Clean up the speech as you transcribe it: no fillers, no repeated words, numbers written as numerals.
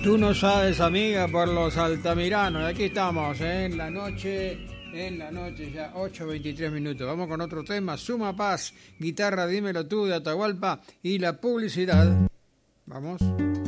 Tú no sabes, amiga, por los altamiranos. Aquí estamos, en la noche ya 8:23 minutos. Vamos con otro tema. Suma Paz, guitarra Dímelo Tú de Atahualpa y la publicidad. Vamos.